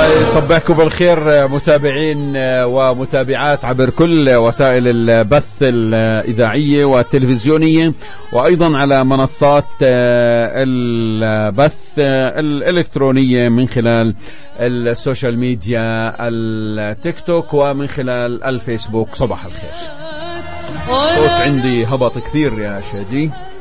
صبحكم بالخير متابعين ومتابعات عبر كل وسائل البث الإذاعية والتلفزيونية، وأيضا على منصات البث الإلكترونية من خلال السوشيال ميديا، التيك توك ومن خلال الفيسبوك. صباح الخير. صوت عندي هبط كثير يا شادي.